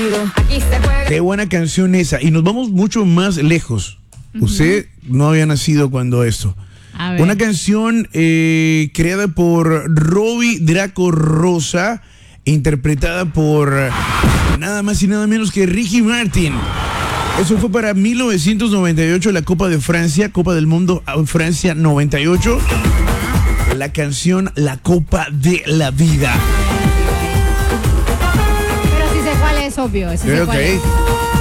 Qué buena canción esa. Y nos vamos mucho más lejos. Usted no había nacido cuando esto. A ver. Una canción creada por Robbie Draco Rosa, interpretada por nada más y nada menos que Ricky Martin. Eso fue para 1998, la Copa de Francia, Copa del Mundo Francia 98. La canción La Copa de la Vida. Pero sí sé cuál es, obvio. Sí sé cuál es.